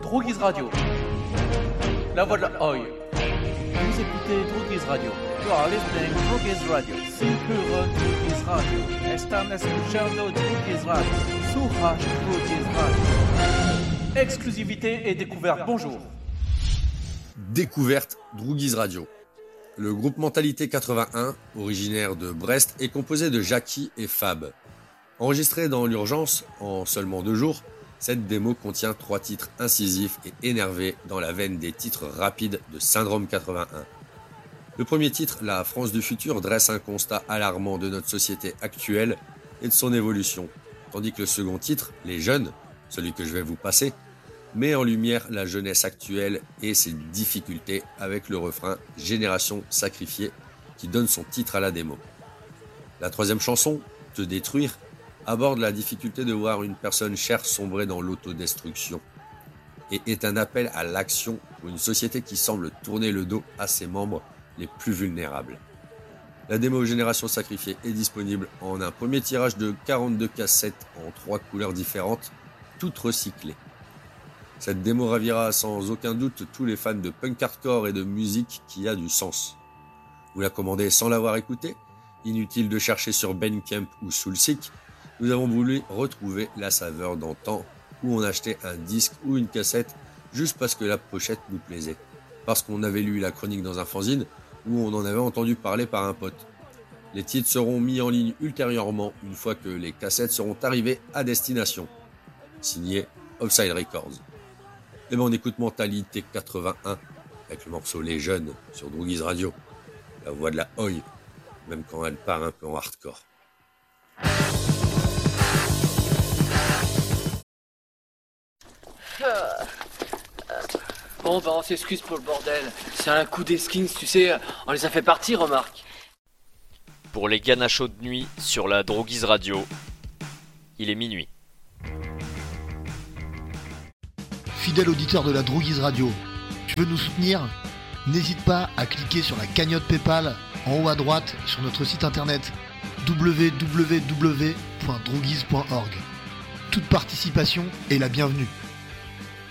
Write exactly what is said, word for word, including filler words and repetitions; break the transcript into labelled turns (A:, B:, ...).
A: Droguise Radio. La voix de la Oi. Vous écoutez Droguise Radio. You are listening to Droguise Radio. Sin puro Droguise Radio. Están escuchando Droguise Radio. Suraj Droguise Radio. Exclusivité et découverte. Bonjour.
B: Découverte Droguise Radio. Le groupe Mentalité quatre-vingt-un, originaire de Brest, est composé de Jackie et Fab. Enregistré dans l'urgence en seulement deux jours, cette démo contient trois titres incisifs et énervés dans la veine des titres rapides de Syndrome quatre-vingt-un. Le premier titre, La France du futur, dresse un constat alarmant de notre société actuelle et de son évolution, tandis que le second titre, Les Jeunes, celui que je vais vous passer, met en lumière la jeunesse actuelle et ses difficultés avec le refrain « Génération sacrifiée » qui donne son titre à la démo. La troisième chanson, « Te détruire », aborde la difficulté de voir une personne chère sombrer dans l'autodestruction et est un appel à l'action pour une société qui semble tourner le dos à ses membres les plus vulnérables. La démo Génération sacrifiée est disponible en un premier tirage de quarante-deux cassettes en trois couleurs différentes, toutes recyclées. Cette démo ravira sans aucun doute tous les fans de punk hardcore et de musique qui a du sens. Vous la commandez sans l'avoir écoutée? Inutile de chercher sur Bandcamp ou Soulseek, nous avons voulu retrouver la saveur d'antan où on achetait un disque ou une cassette juste parce que la pochette nous plaisait, parce qu'on avait lu la chronique dans un fanzine ou on en avait entendu parler par un pote. Les titres seront mis en ligne ultérieurement une fois que les cassettes seront arrivées à destination. Signé Offside Records. Et ben on écoute Mentalité quatre-vingt-un avec le morceau Les Jeunes sur Droguise Radio. La voix de la Oi, même quand elle part un peu en hardcore.
C: Bon bah on s'excuse pour le bordel. C'est un coup des skins, tu sais, on les a fait partir, remarque.
D: Pour les ganachos de nuit sur la Droguise Radio, il est minuit.
E: Fidèle auditeur de la Droguise Radio, tu veux nous soutenir? N'hésite pas à cliquer sur la cagnotte PayPal en haut à droite sur notre site internet w w w point droguise point org. Toute participation est la bienvenue.